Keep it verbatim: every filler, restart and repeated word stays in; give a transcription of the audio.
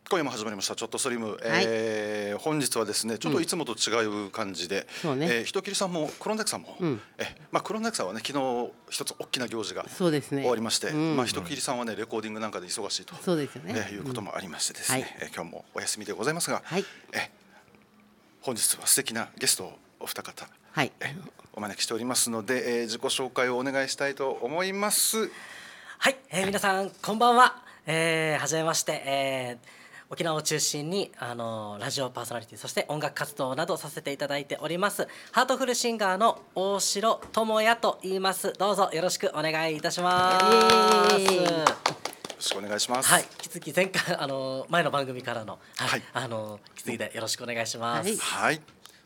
今夜も始まりましたちょっとスリム、えー本日はですねちょっといつもと違う感じで、 そうねえー人斬りさんも黒ネクさんも、 うんえまあ、黒ネクさんはね昨日一つ大きな行事がそうですね終わりまして、 うんまあ、人斬りさんはねレコーディングなんかで忙しいと、 そうですよねねいうこともありましてですね、 はいえー今日もお休みでございますが、 はいえ本日は素敵なゲストをお二方、 はいえお招きしておりますので、えー自己紹介をお願いしたいと思います。 はい、えー皆さんこんばんは。えー、はじめまして、えー沖縄を中心にあのーラジオパーソナリティそして音楽活動などさせていただいておりますハートフルシンガーの大城智也と言います。どうぞよろしくお願いいたします。 イエーイよろしくお願いします。 はい、引き続き前回あのー前の番組からのはい、 はいあのー引き継いでよろしくお願いします。 はいはい